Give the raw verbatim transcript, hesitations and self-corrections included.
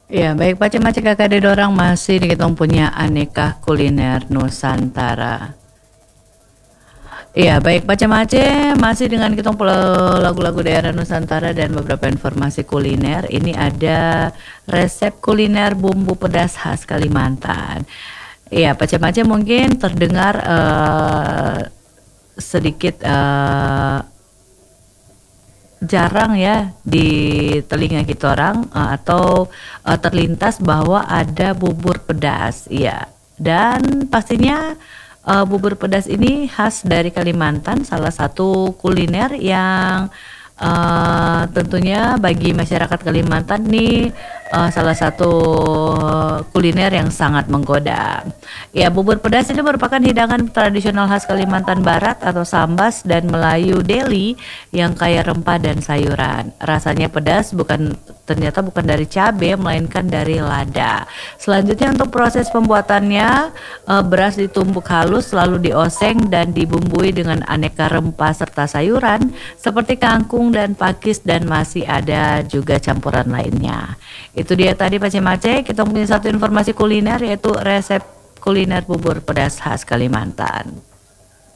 Iya, baik macam-macam Kakak ada dorang masih di kitong punya aneka kuliner Nusantara. Iya, baik macam-macam masih dengan kitong pula lagu-lagu daerah Nusantara dan beberapa informasi kuliner. Ini ada resep kuliner bumbu pedas khas Kalimantan. Iya, macam-macam mungkin terdengar eh, sedikit eh, jarang ya di telinga kita orang eh, atau eh, terlintas bahwa ada bubur pedas, iya. Dan pastinya eh, bubur pedas ini khas dari Kalimantan, salah satu kuliner yang eh, tentunya bagi masyarakat Kalimantan nih eh, salah satu kuliner yang sangat menggoda. Ya, bubur pedas ini merupakan hidangan tradisional khas Kalimantan Barat atau Sambas dan Melayu Deli yang kaya rempah dan sayuran. Rasanya pedas bukan ternyata bukan dari cabai melainkan dari lada. Selanjutnya untuk proses pembuatannya eh, beras ditumbuk halus lalu dioseng dan dibumbui dengan aneka rempah serta sayuran seperti kangkung dan pakis dan masih ada juga campuran lainnya. Itu dia tadi Pace-Mace, kita punya satu informasi kuliner yaitu resep kuliner bubur pedas khas Kalimantan.